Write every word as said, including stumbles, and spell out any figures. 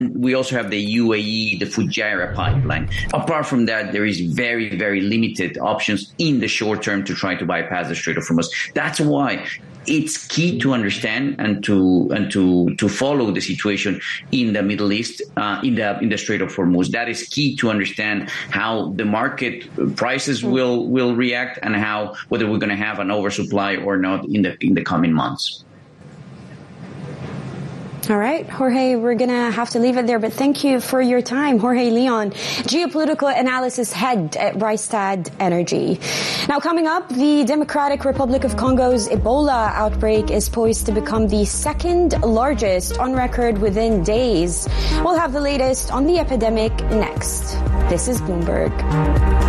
we also have the U A E, the Fujairah pipeline. Apart from that, there is very, very limited options in the short term to try to bypass the Strait of Hormuz. That's why it's key to understand and to and to to follow the situation in the Middle East, uh, in the in the Strait of Hormuz. That is key to understand how the market prices will will react and how whether we're going to have an oversupply or not in the in the coming months. All right, Jorge, we're going to have to leave it there, but thank you for your time. Jorge Leon, geopolitical analysis head at Rystad Energy. Now, coming up, the Democratic Republic of Congo's Ebola outbreak is poised to become the second largest on record within days. We'll have the latest on the epidemic next. This is Bloomberg.